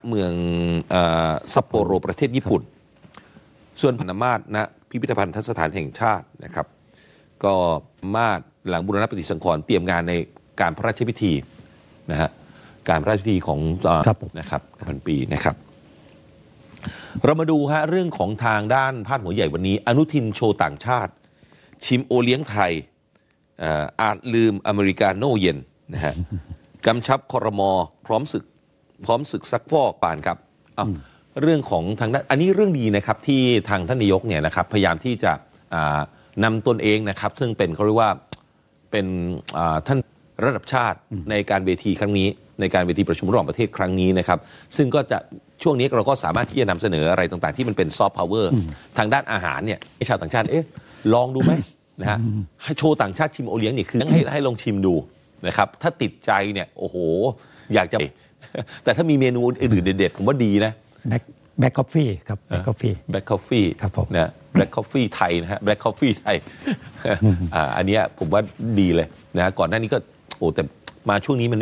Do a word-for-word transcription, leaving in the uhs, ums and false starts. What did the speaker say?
เมืองซัปโปโรประเทศญี่ปุ่นส่วนพนามาศณพิพิธภัณฑสถานแห่งชาตินะครับก็มาศหลังบูรณปฏิสังขรณ์เตรียมงานในการพระราชพิธีนะฮะการพระราชพิธีของนะครับพันปีนะครับเรามาดูฮะเรื่องของทางด้านพาดหัวใหญ่วันนี้อนุทินโชว์ต่างชาติชิมโอเลี้ยงไทยอาจลืมอเมริกาโน่เย็นนะฮะกำชับครม.พร้อมศึกพร้อมศึกซักฟอกปานครับเรื่องของทางด้านอันนี้เรื่องดีนะครับที่ทางท่านนายกเนี่ยนะครับพยายามที่จะนำตนเองนะครับซึ่งเป็นเขาเรียกว่าเป็นท่านระดับชาติในการเวทีครั้งนี้ในการเวทีประชุมระหว่างประเทศครั้งนี้นะครับซึ่งก็จะช่วงนี้เราก็สามารถที่จะนำเสนออะไรต่างๆที่มันเป็นซอฟต์พาวเวอร์ทางด้านอาหารเนี่ยให้ชาวต่างชาติเอ๊ะลองดูไหมนะฮะให้โชว์ต่างชาติชิมโอเลี้ยงนี่คือให้ให้ลองชิมดูนะครับถ้าติดใจเนี่ยโอ้โหอยากจะแต่ถ้ามีเมนูอื่นเด็ดๆผมว่าดีนะแบ็คแบ็คคอฟฟี่ครับแบ็คคอฟฟี่แบ็คคอฟฟี่ครับผมนะแบ็คคอฟฟี่ไทยนะฮะแบ็คคอฟฟี่ไทยอ่าอันนี้ผมว่าดีเลยนะก่อนหน้านี้ก็โอ้แต่มาช่วงนี้มัน